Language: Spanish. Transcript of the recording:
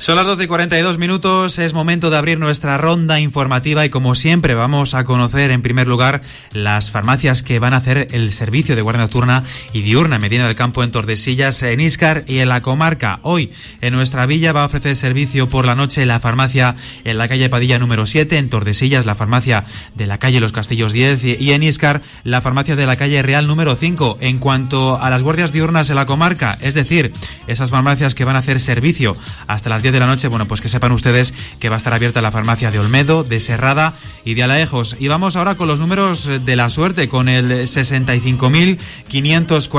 Son las 12:42, es momento de abrir nuestra ronda informativa y como siempre vamos a conocer en primer lugar las farmacias que van a hacer el servicio de guardia nocturna y diurna en Medina del Campo, en Tordesillas, en Íscar y en la comarca. Hoy en nuestra villa va a ofrecer servicio por la noche la farmacia en la calle Padilla número 7, en Tordesillas la farmacia de la calle Los Castillos 10 y en Íscar la farmacia de la calle Real número 5. En cuanto a las guardias diurnas en la comarca, es decir, esas farmacias que van a hacer servicio hasta las 10 de la noche, bueno, pues que sepan ustedes que va a estar abierta la farmacia de Olmedo, de Serrada y de Alaejos. Y vamos ahora con los números de la suerte, con el 65.540.